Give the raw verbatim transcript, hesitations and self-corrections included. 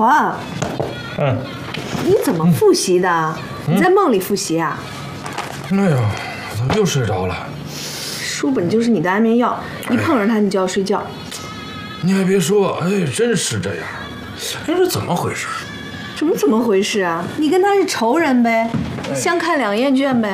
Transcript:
华， 嗯， 你怎么复习的？嗯、你在梦里复习啊？ 哎呀，怎么又睡着了？ 书本就是你的安眠药，一碰上它你就要睡觉。 你还别说，哎，真是这样。哎，这怎么回事？ 什么怎么回事啊？你跟他是仇人呗，相看两厌倦呗。